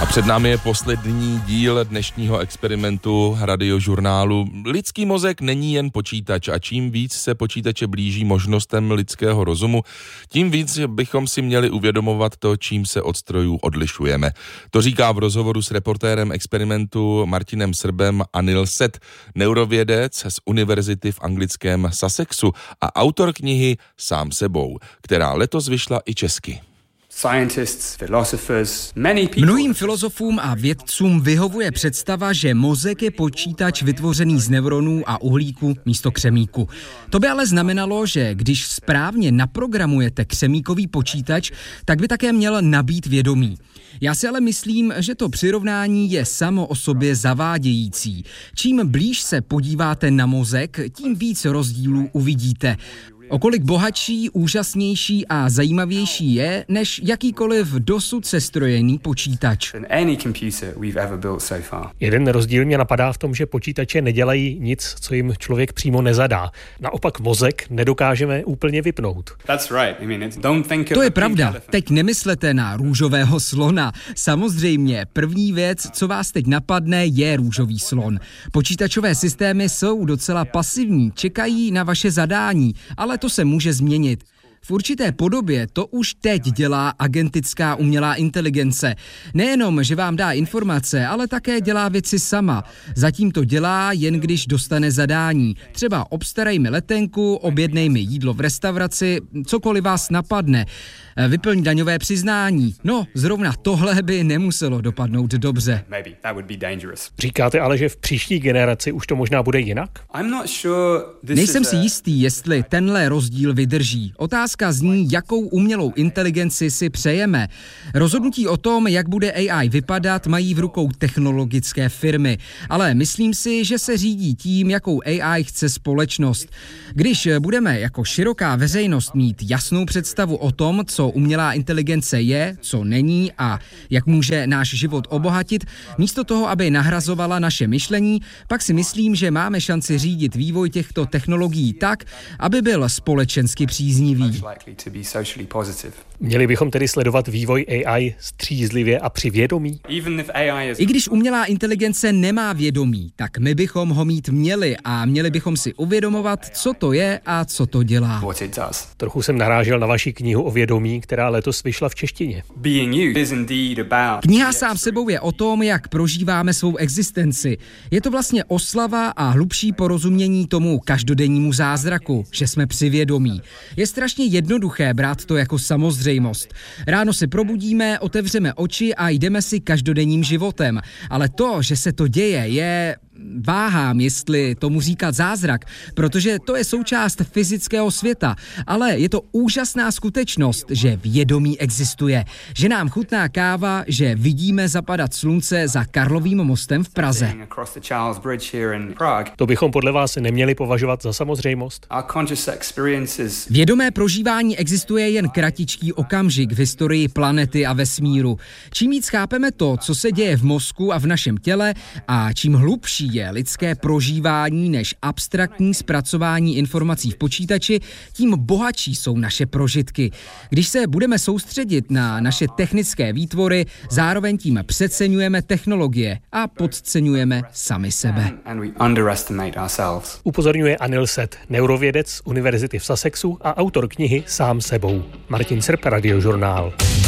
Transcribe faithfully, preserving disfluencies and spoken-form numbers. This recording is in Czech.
Před námi je poslední díl dnešního experimentu radiožurnálu. Lidský mozek není jen počítač a čím víc se počítače blíží možnostem lidského rozumu, tím víc bychom si měli uvědomovat to, čím se od strojů odlišujeme. To říká v rozhovoru s reportérem experimentu Martinem Srbem Anil Seth, neurovědec z univerzity v anglickém Sussexu a autor knihy Sám sebou, která letos vyšla i česky. Mnohým filozofům a vědcům vyhovuje představa, že mozek je počítač vytvořený z neuronů a uhlíku místo křemíku. To by ale znamenalo, že když správně naprogramujete křemíkový počítač, tak by také měl nabít vědomí. Já si ale myslím, že to přirovnání je samo o sobě zavádějící. Čím blíž se podíváte na mozek, tím víc rozdílů uvidíte. O kolik bohatší, úžasnější a zajímavější je, než jakýkoliv dosud sestrojený počítač. Jeden rozdíl mě napadá v tom, že počítače nedělají nic, co jim člověk přímo nezadá. Naopak mozek nedokážeme úplně vypnout. To je pravda. Teď nemyslete na růžového slona. Samozřejmě, první věc, co vás teď napadne, je růžový slon. Počítačové systémy jsou docela pasivní, čekají na vaše zadání, ale to se může změnit. V určité podobě to už teď dělá agentická umělá inteligence. Nejenom, že vám dá informace, ale také dělá věci sama. Zatím to dělá, jen když dostane zadání. Třeba obstarej mi letenku, objednej mi jídlo v restauraci, cokoliv vás napadne. Vyplň daňové přiznání. No, zrovna tohle by nemuselo dopadnout dobře. Říkáte ale, že v příští generaci už to možná bude jinak? Nejsem si jistý, jestli tenhle rozdíl vydrží. Otázka zní, jakou umělou inteligenci si přejeme. Rozhodnutí o tom, jak bude A I vypadat, mají v rukou technologické firmy. Ale myslím si, že se řídí tím, jakou A I chce společnost. Když budeme jako široká veřejnost mít jasnou představu o tom, co umělá inteligence je, co není a jak může náš život obohatit, místo toho, aby nahrazovala naše myšlení, pak si myslím, že máme šanci řídit vývoj těchto technologií tak, aby byl společensky příznivý. Měli bychom tedy sledovat vývoj A I střízlivě a při vědomí? I když umělá inteligence nemá vědomí, tak my bychom ho mít měli a měli bychom si uvědomovat, co to je a co to dělá. Trochu jsem narážel na vaši knihu o vědomí, která letos vyšla v češtině. Kniha Sám sebou je o tom, jak prožíváme svou existenci. Je to vlastně oslava a hlubší porozumění tomu každodennímu zázraku, že jsme při vědomí. Je strašně jednoduché brát to jako samozřejmost. Ráno se probudíme, otevřeme oči a jdeme si každodenním životem. Ale to, že se to děje, je... Váhám, jestli tomu říkat zázrak, protože to je součást fyzického světa, ale je to úžasná skutečnost, že vědomí existuje, že nám chutná káva, že vidíme zapadat slunce za Karlovým mostem v Praze. To bychom podle vás neměli považovat za samozřejmost? Vědomé prožívání existuje jen kratičký okamžik v historii planety a vesmíru. Čím víc chápeme to, co se děje v mozku a v našem těle a čím hlubší je lidské prožívání než abstraktní zpracování informací v počítači, tím bohatší jsou naše prožitky. Když se budeme soustředit na naše technické výtvory, zároveň tím přeceňujeme technologie a podceňujeme sami sebe. Upozorňuje Anil Seth, neurovědec z univerzity v Sussexu a autor knihy Sám sebou. Martin Srb, Radiožurnál.